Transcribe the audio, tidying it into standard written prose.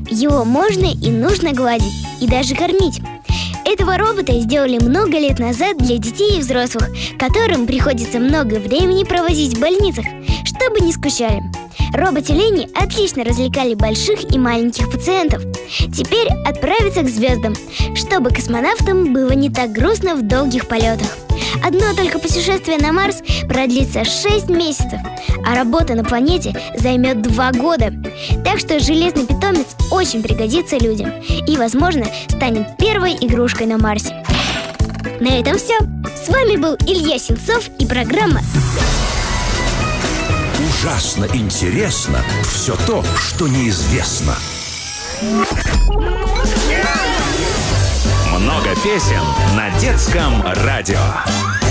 Его можно и нужно гладить, и даже кормить. Этого робота сделали много лет назад для детей и взрослых, которым приходится много времени проводить в больницах, чтобы не скучали. Роботы-лени отлично развлекали больших и маленьких пациентов. Теперь отправятся к звездам, чтобы космонавтам было не так грустно в долгих полетах. Одно только путешествие на Марс продлится 6 месяцев, а работа на планете займет 2 года. Так что железный питомец очень пригодится людям и, возможно, станет первой игрушкой на Марсе. На этом все. С вами был Илья Сенцов и программа Ужасно интересно все то, что неизвестно. Много песен на детском радио.